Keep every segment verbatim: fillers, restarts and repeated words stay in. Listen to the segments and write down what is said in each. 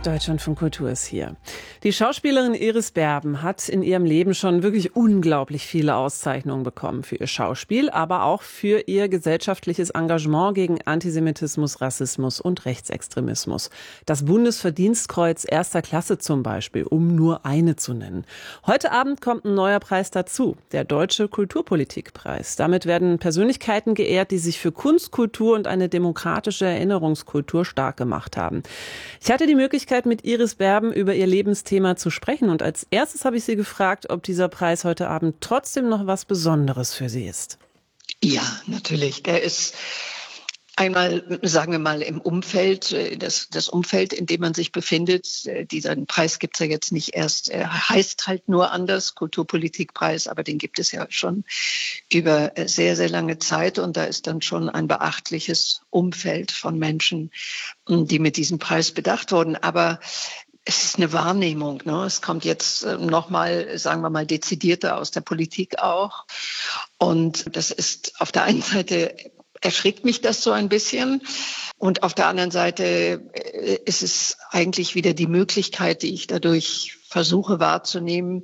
Deutschlandfunk Kultur ist hier. Die Schauspielerin Iris Berben hat in ihrem Leben schon wirklich unglaublich viele Auszeichnungen bekommen für ihr Schauspiel, aber auch für ihr gesellschaftliches Engagement gegen Antisemitismus, Rassismus und Rechtsextremismus. Das Bundesverdienstkreuz erster Klasse zum Beispiel, um nur eine zu nennen. Heute Abend kommt ein neuer Preis dazu, der Deutsche Kulturpolitikpreis. Damit werden Persönlichkeiten geehrt, die sich für Kunst, Kultur und eine demokratische Erinnerungskultur stark gemacht haben. Ich hatte die Möglichkeit, mit Iris Berben über ihr Lebensthema zu sprechen. Und als erstes habe ich sie gefragt, ob dieser Preis heute Abend trotzdem noch was Besonderes für sie ist. Ja, natürlich. Der ist einmal, sagen wir mal, im Umfeld, das, das Umfeld, in dem man sich befindet. Diesen Preis gibt es ja jetzt nicht erst, er heißt halt nur anders, Kulturpolitikpreis, aber den gibt es ja schon über sehr, sehr lange Zeit. Und da ist dann schon ein beachtliches Umfeld von Menschen, die mit diesem Preis bedacht wurden. Aber es ist eine Wahrnehmung, ne? Es kommt jetzt nochmal, sagen wir mal, dezidierter aus der Politik auch. Und das ist auf der einen Seite erschrickt mich das so ein bisschen. Und auf der anderen Seite ist es eigentlich wieder die Möglichkeit, die ich dadurch versuche wahrzunehmen,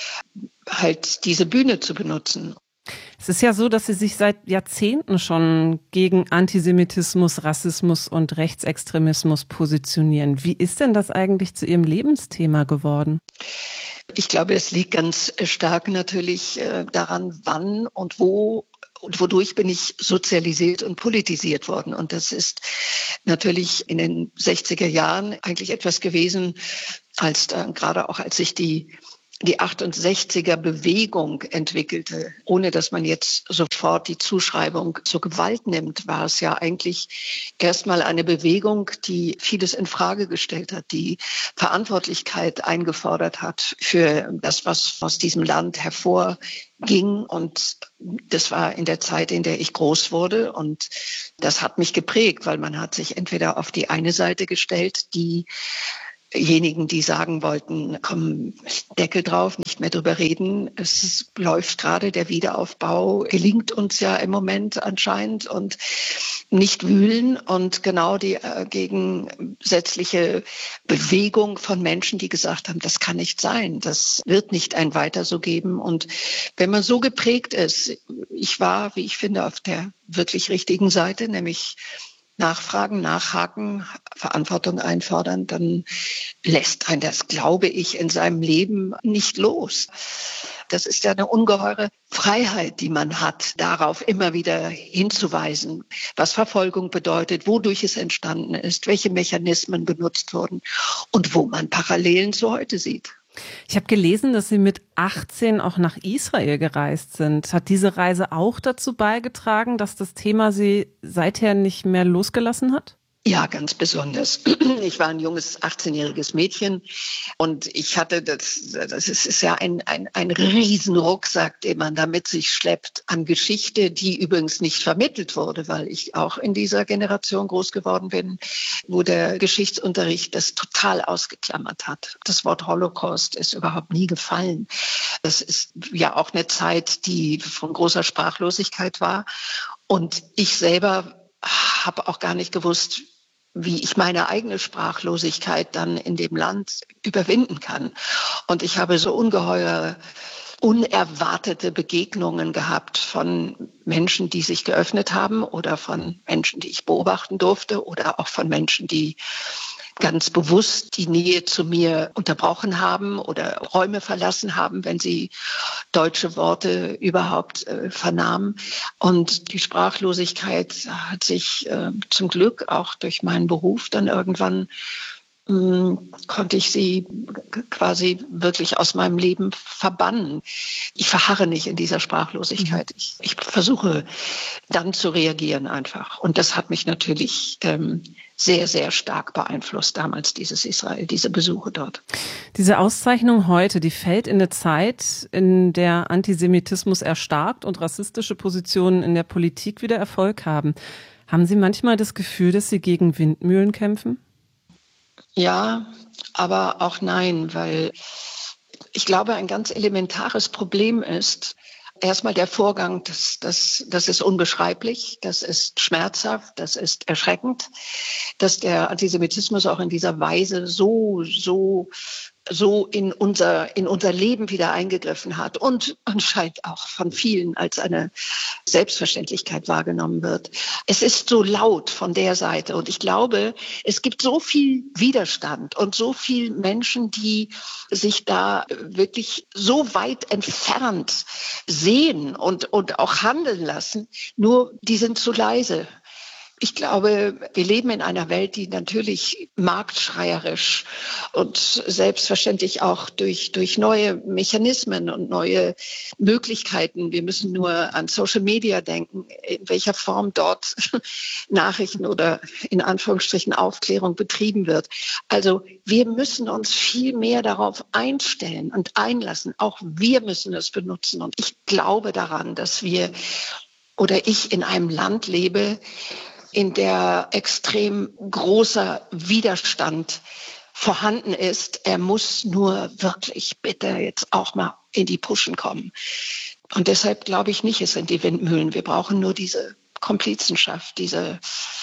halt diese Bühne zu benutzen. Es ist ja so, dass Sie sich seit Jahrzehnten schon gegen Antisemitismus, Rassismus und Rechtsextremismus positionieren. Wie ist denn das eigentlich zu Ihrem Lebensthema geworden? Ich glaube, es liegt ganz stark natürlich daran, wann und wo und wodurch bin ich sozialisiert und politisiert worden. Und das ist natürlich in den sechziger Jahren eigentlich etwas gewesen, als dann, gerade auch als sich die die achtundsechziger Bewegung entwickelte, ohne dass man jetzt sofort die Zuschreibung zur Gewalt nimmt, war es ja eigentlich erstmal eine Bewegung, die vieles in Frage gestellt hat, die Verantwortlichkeit eingefordert hat für das, was aus diesem Land hervorging. Und das war in der Zeit, in der ich groß wurde. Und das hat mich geprägt, weil man hat sich entweder auf die eine Seite gestellt, die Diejenigen, die sagen wollten, komm, Deckel drauf, nicht mehr drüber reden. Es läuft gerade, der Wiederaufbau gelingt uns ja im Moment anscheinend und nicht wühlen. Und genau die äh, gegensätzliche Bewegung von Menschen, die gesagt haben, das kann nicht sein, das wird nicht ein Weiter so geben. Und wenn man so geprägt ist, ich war, wie ich finde, auf der wirklich richtigen Seite, nämlich Nachfragen, nachhaken, Verantwortung einfordern, dann lässt ein das, glaube ich, in seinem Leben nicht los. Das ist ja eine ungeheure Freiheit, die man hat, darauf immer wieder hinzuweisen, was Verfolgung bedeutet, wodurch es entstanden ist, welche Mechanismen benutzt wurden und wo man Parallelen zu heute sieht. Ich habe gelesen, dass Sie mit achtzehn auch nach Israel gereist sind. Hat diese Reise auch dazu beigetragen, dass das Thema Sie seither nicht mehr losgelassen hat? Ja, ganz besonders. Ich war ein junges achtzehnjähriges Mädchen und ich hatte, das, das ist, ist ja ein, ein, ein Riesenrucksack, den man da mit sich schleppt an Geschichte, die übrigens nicht vermittelt wurde, weil ich auch in dieser Generation groß geworden bin, wo der Geschichtsunterricht das total ausgeklammert hat. Das Wort Holocaust ist überhaupt nie gefallen. Das ist ja auch eine Zeit, die von großer Sprachlosigkeit war. Und ich selber habe auch gar nicht gewusst, wie ich meine eigene Sprachlosigkeit dann in dem Land überwinden kann. Und ich habe so ungeheure, unerwartete Begegnungen gehabt von Menschen, die sich geöffnet haben oder von Menschen, die ich beobachten durfte oder auch von Menschen, die ganz bewusst die Nähe zu mir unterbrochen haben oder Räume verlassen haben, wenn sie deutsche Worte überhaupt äh, vernahmen. Und die Sprachlosigkeit hat sich äh, zum Glück auch durch meinen Beruf dann irgendwann mh, konnte ich sie quasi wirklich aus meinem Leben verbannen. Ich verharre nicht in dieser Sprachlosigkeit. Ich, ich versuche dann zu reagieren einfach. Und das hat mich natürlich ähm, sehr, sehr stark beeinflusst damals, dieses Israel, diese Besuche dort. Diese Auszeichnung heute, die fällt in eine Zeit, in der Antisemitismus erstarkt und rassistische Positionen in der Politik wieder Erfolg haben. Haben Sie manchmal das Gefühl, dass Sie gegen Windmühlen kämpfen? Ja, aber auch nein, weil ich glaube, ein ganz elementares Problem ist, Erstmal der Vorgang, das, das, das ist unbeschreiblich, das ist schmerzhaft, das ist erschreckend, dass der Antisemitismus auch in dieser Weise so, so so in unser, in unser Leben wieder eingegriffen hat und anscheinend auch von vielen als eine Selbstverständlichkeit wahrgenommen wird. Es ist so laut von der Seite und ich glaube, es gibt so viel Widerstand und so viel Menschen, die sich da wirklich so weit entfernt sehen und, und auch handeln lassen, nur die sind zu leise. Ich glaube, wir leben in einer Welt, die natürlich marktschreierisch und selbstverständlich auch durch, durch neue Mechanismen und neue Möglichkeiten. Wir müssen nur an Social Media denken, in welcher Form dort Nachrichten oder in Anführungsstrichen Aufklärung betrieben wird. Also wir müssen uns viel mehr darauf einstellen und einlassen. Auch wir müssen es benutzen. Und ich glaube daran, dass wir oder ich in einem Land lebe, in der extrem großer Widerstand vorhanden ist. Er muss nur wirklich bitte jetzt auch mal in die Puschen kommen. Und deshalb glaube ich nicht, es sind die Windmühlen. Wir brauchen nur diese Komplizenschaft, diese,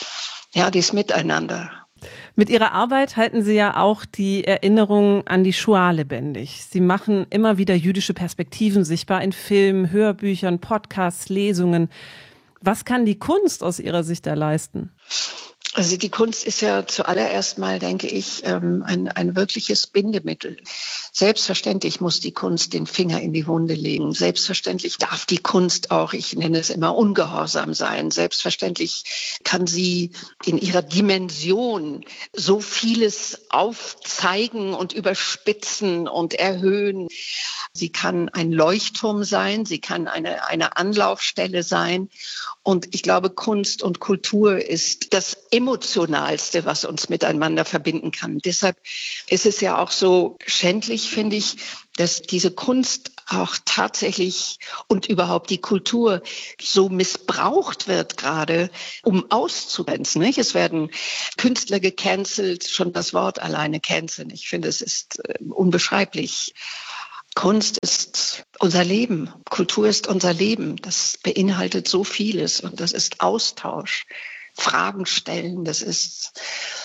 ja, dieses Miteinander. Mit Ihrer Arbeit halten Sie ja auch die Erinnerung an die Shoah lebendig. Sie machen immer wieder jüdische Perspektiven sichtbar in Filmen, Hörbüchern, Podcasts, Lesungen. Was kann die Kunst aus Ihrer Sicht da leisten? Also die Kunst ist ja zuallererst mal, denke ich, ein, ein wirkliches Bindemittel. Selbstverständlich muss die Kunst den Finger in die Wunde legen. Selbstverständlich darf die Kunst auch, ich nenne es immer, ungehorsam sein. Selbstverständlich kann sie in ihrer Dimension so vieles aufzeigen und überspitzen und erhöhen. Sie kann ein Leuchtturm sein, sie kann eine, eine Anlaufstelle sein. Und ich glaube, Kunst und Kultur ist das Emotionalste, was uns miteinander verbinden kann. Deshalb ist es ja auch so schändlich, finde ich, dass diese Kunst auch tatsächlich und überhaupt die Kultur so missbraucht wird gerade, um auszugrenzen. Nicht? Es werden Künstler gecancelt, schon das Wort alleine canceln. Ich finde, es ist unbeschreiblich. Kunst ist unser Leben, Kultur ist unser Leben. Das beinhaltet so vieles und das ist Austausch, Fragen stellen, das ist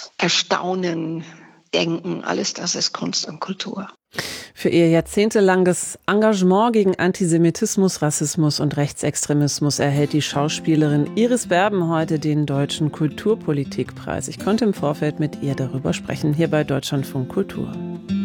Erstaunen, Denken, alles das ist Kunst und Kultur. Für ihr jahrzehntelanges Engagement gegen Antisemitismus, Rassismus und Rechtsextremismus erhält die Schauspielerin Iris Berben heute den Deutschen Kulturpolitikpreis. Ich konnte im Vorfeld mit ihr darüber sprechen, hier bei Deutschlandfunk Kultur.